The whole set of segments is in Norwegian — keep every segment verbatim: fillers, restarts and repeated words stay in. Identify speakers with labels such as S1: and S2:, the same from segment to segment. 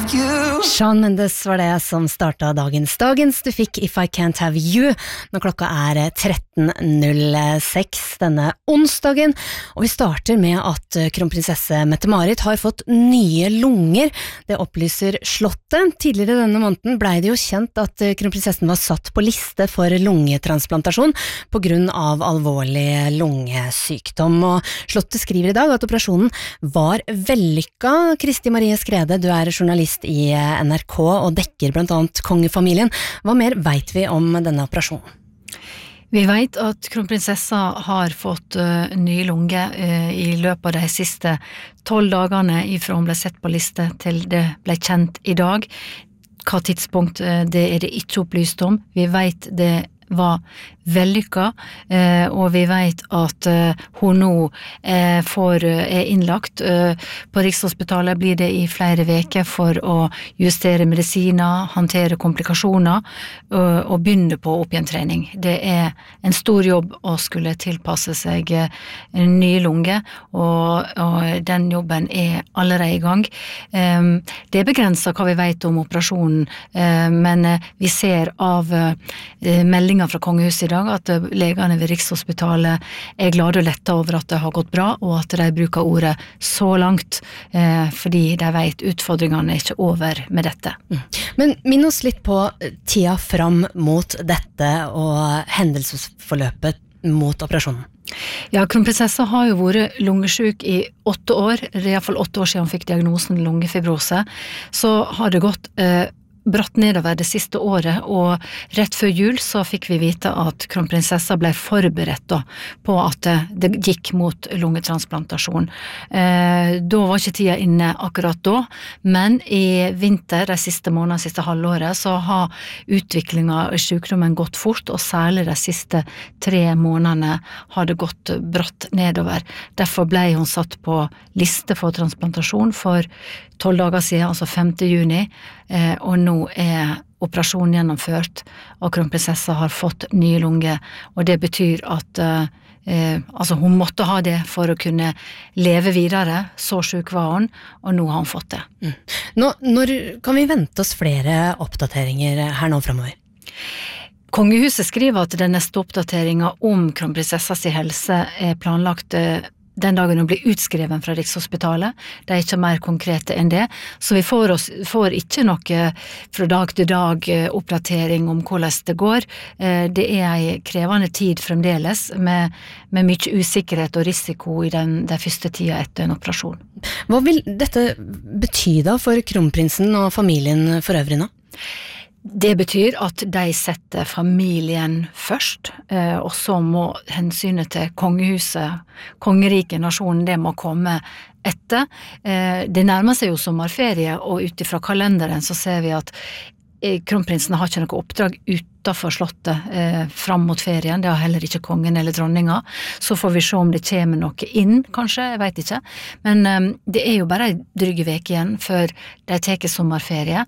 S1: you.
S2: Shawn Mendes var det som startet dagens dagens. Du fikk If I Can't Have You når klokka er tretten null seks denne onsdagen. Og vi starter med at kronprinsesse Mette-Marit har fått nye lunger. Det opplyser Slottet. Tidligere denne måneden ble det jo kjent at kronprinsessen var satt på liste for lungetransplantasjon på grunn av alvorlig lungesykdom. Og Slottet skriver i dag at operasjonen var vellykka. Kristi Marie Skrede, du er journalist i N R K og dekker blant annet kongefamilien. Hva mer vet vi om denne operasjonen?
S3: Vi vet at kronprinsessa har fått uh, ny lunge uh, i løpet av de siste tolv dagene ifra hun ble sett på liste til det ble kjent i dag. Hva tidspunkt uh, det er det ikke opplyst om. Vi vet det var vellykka, eh, og vi vet at eh, hun nå eh, får, er innlagt. Eh, på Rikshospitalet blir det i flere veker for å justere medisiner, håndtere komplikasjoner og, og begynne på oppgjentrening. Det er en stor jobb å skulle tilpasse seg en ny lunge, og, og den jobben er allerede i gang. Eh, det er begrenset hva vi vet om operasjonen, eh, men eh, vi ser av eh, meldinger fra kongehuset i dag at legene ved Rikshospitalet er glade og lette over at det har gått bra, og at de bruker ordet så langt, eh, fordi de vet utfordringene er ikke over med dette.
S2: Mm. Men minn oss litt på tida fram mot dette og hendelsesforløpet mot operasjonen.
S3: Ja, kronprinsessa har jo vært lungesjuk i åtte år, det er i hvert fall åtte år siden hun fikk diagnosen lungefibrose, så har det gått eh, bratt nedover det siste året, og rett før jul så fikk vi vite at kronprinsessa ble forberedt da, på at det gikk mot lungetransplantasjon. Eh, da var ikke tida inne akkurat da, men i vinter, de siste månedene, siste halvåret, så har utviklingen i sykdommen gått fort, og særlig de siste tre månedene har det gått bratt nedover. Derfor ble hun satt på liste for transplantasjon for tolv dager siden, altså femte juni, eh, og nå er operasjonen gjennomført, og kronprinsessa har fått nye lunger, og det betyr at eh, altså hun måtte ha det for å kunne leve videre, så syk var hun, og nå har hun fått det.
S2: Mm. Nå, når kan vi vente oss flere oppdateringer her nå fremover?
S3: Kongehuset skriver at den neste oppdateringen om kronprinsessas helse er planlagt den dagen hun blir utskreven fra Rikshospitalet. Det er ikke mer konkrete enn det, så vi får, oss, får ikke noe fra dag til dag oppdatering om hvordan det går. Det er en krevende tid fremdeles, med, med mye usikkerhet og risiko i den, den første tida etter en operasjon.
S2: Hva vil dette bety da for kronprinsen og familien for øvrig nå?
S3: Det betyr at de setter familien først, og så må hensynet til kongehuset, kongeriket, nasjonen, det må komme etter. Det nærmer seg jo sommerferie, og utifra kalenderen så ser vi at kronprinsen har ikke noe oppdrag utenfor slottet eh, fram mot ferien, det har heller ikke kongen eller dronninga, så får vi se om det kommer noe inn, kanskje, jeg vet ikke, men eh, det er jo bare en drygge vek igjen før de teker sommerferie,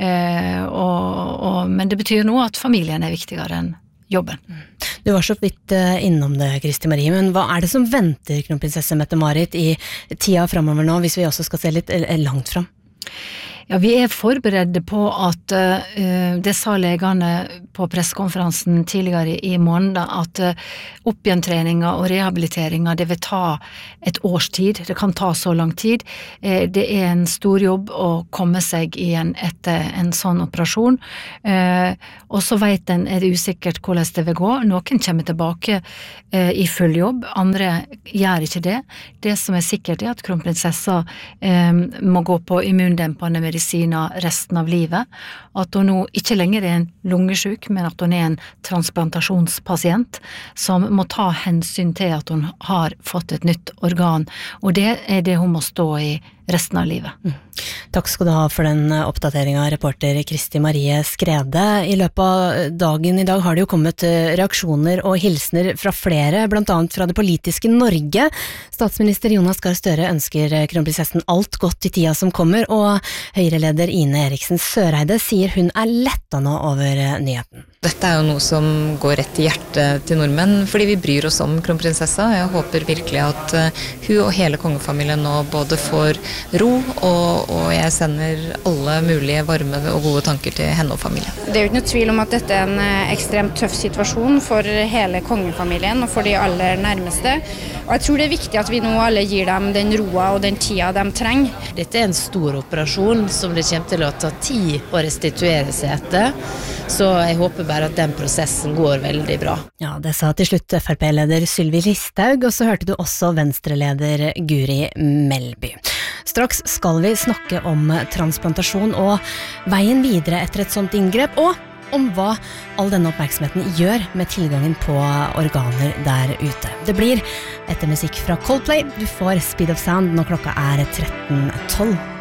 S3: eh, og, og, men det betyr nå at familien er viktigere enn jobben.
S2: Du var så vidt innom det, Kristi Marie, men hva er det som venter kronprinsesse Mette-Marit i tida fremover nå, hvis vi også skal se litt langt fram?
S3: Ja, vi er forberedte på at uh, det sa legene på pressekonferansen tidligere i, i måneden, at uh, oppgjentreninga og rehabiliteringa, det vil ta et års tid, det kan ta så lang tid. Uh, det er en stor jobb å komme seg igjen etter en sånn operasjon, uh, og så vet en, er det usikkert hvordan det vil gå. Noen kommer tilbake uh, i full jobb, andre gjør ikke det. Det som er sikkert er at kronprinsessa uh, må gå på immundempende medisiner resten av livet, at hun nå ikke lenger er en lungesjuk, men at hun er en transplantasjonspasient som må ta hensyn til at hun har fått et nytt organ, og det er det hun må stå i resten av livet.
S2: Mm. Takk skal du ha for den oppdateringen, reporter Kristi Marie Skrede. I løpet av dagen i dag har det jo kommet reaksjoner og hilsner fra flere, blant annet fra det politiske Norge. Statsminister Jonas Gahr Støre ønsker kronprinsessen alt godt i tida som kommer, og Høyre-leder Ine Eriksen Søreide sier hun er lettet nå over nyheten.
S1: Dette er jo noe som går rett i hjertet til nordmenn, fordi vi bryr oss om kronprinsessa. Jeg håper virkelig at hun og hele kongefamilien nå både får ro, og, og jeg sender alle mulige varme og gode tanker til henne og familien.
S4: Det er jo ikke noe tvil om at dette er en ekstremt tøff situasjon for hele kongefamilien og for de aller nærmeste. Og jeg tror det er viktig at vi nå alle gir dem den roa og den tida de trenger.
S5: Dette er en stor operasjon som det kommer til å ta tid å restituere seg etter, så jeg håper bare at den prosessen går veldig bra.
S2: Ja, det sa til slutt F R P-leder Sylvi Listhaug, og så hørte du også Venstre-leder Guri Melby. Straks skal vi snakke om transplantasjon og veien videre etter et sånt inngrep, og om hva all denne oppmerksomheten gjør med tilgangen på organer der ute. Det blir etter musikk fra Coldplay. Du får Speed of Sound når klokka er tretten tolv.